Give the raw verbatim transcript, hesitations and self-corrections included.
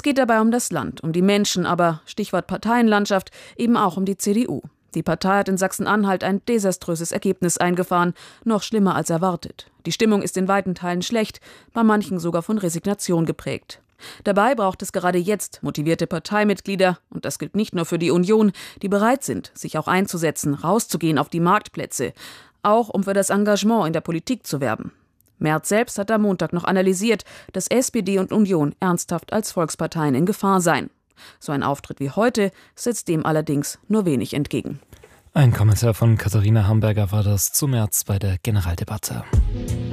geht dabei um das Land, um die Menschen, aber, Stichwort Parteienlandschaft, eben auch um die C D U. Die Partei hat in Sachsen-Anhalt ein desaströses Ergebnis eingefahren, noch schlimmer als erwartet. Die Stimmung ist in weiten Teilen schlecht, bei manchen sogar von Resignation geprägt. Dabei braucht es gerade jetzt motivierte Parteimitglieder, und das gilt nicht nur für die Union, die bereit sind, sich auch einzusetzen, rauszugehen auf die Marktplätze, auch um für das Engagement in der Politik zu werben. Merz selbst hat am Montag noch analysiert, dass S P D und Union ernsthaft als Volksparteien in Gefahr seien. So ein Auftritt wie heute setzt dem allerdings nur wenig entgegen. Ein Kommentar von Katharina Hamburger war das zu Merz bei der Generaldebatte.